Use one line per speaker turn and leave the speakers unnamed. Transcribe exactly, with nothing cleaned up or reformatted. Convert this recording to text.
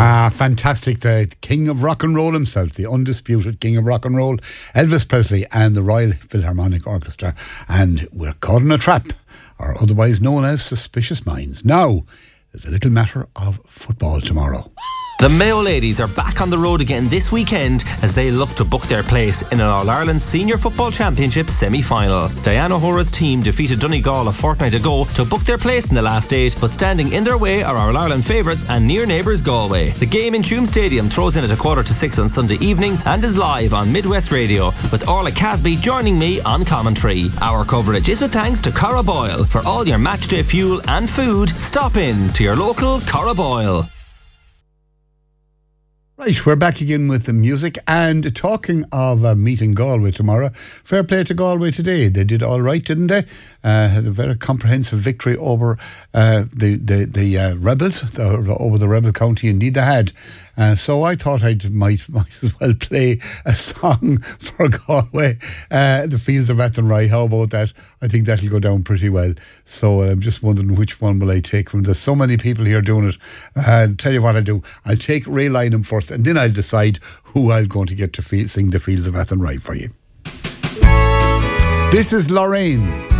Ah, fantastic. The king of rock and roll himself, the undisputed king of rock and roll, Elvis Presley and the Royal Philharmonic Orchestra. And we're caught in a trap, or otherwise known as Suspicious Minds. Now, there's a little matter of football tomorrow.
The Mayo ladies are back on the road again this weekend as they look to book their place in an All-Ireland Senior Football Championship semi-final. Diana Hora's team defeated Donegal a fortnight ago to book their place in the last eight, but standing in their way are All-Ireland favourites and near neighbours Galway. The game in Tuam Stadium throws in at a quarter to six on Sunday evening and is live on Midwest Radio, with Orla Casby joining me on commentary. Our coverage is with thanks to Cara Boyle. For all your matchday fuel and food, stop in to your local Cara Boyle.
Right, we're back again with the music, and talking of uh, meeting Galway tomorrow, fair play to Galway today. They did all right, didn't they? Uh, had a very comprehensive victory over uh, the the, the uh, Rebels, the, over the Rebel County. Indeed they had. Uh, so I thought I might might as well play a song for Galway, uh, The Fields of Athenry. How about that? I think that'll go down pretty well. So I'm just wondering which one will I take from. There's so many people here doing it. Uh, I'll tell you what I'll do. I'll take Ray Lynham first, and then I'll decide who I'm going to get to feel, sing The Fields of Athenry for you. This is Lorraine.